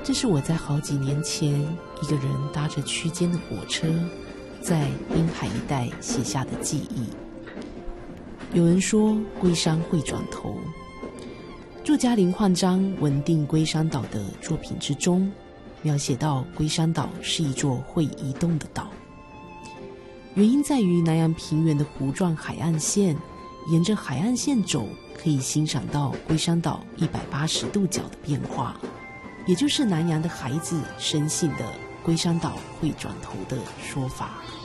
这是我在好几年前一个人搭着区间的火车，在滨海一带写下的记忆。有人说龟山会转头，作家林焕章《稳定龟山岛》的作品之中，描写到龟山岛是一座会移动的岛，原因在于南洋平原的弧状海岸线，沿着海岸线走，可以欣赏到龟山岛180度角的变化，也就是南洋的孩子深信的龟山岛会转头的说法。